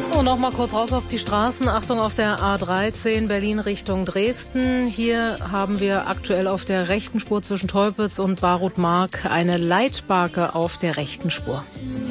Und noch mal kurz raus auf die Straßen. Achtung auf der A13 Berlin Richtung Dresden. Hier haben wir aktuell auf der rechten Spur zwischen Teupitz und Barut-Mark eine Leitbarke auf der rechten Spur.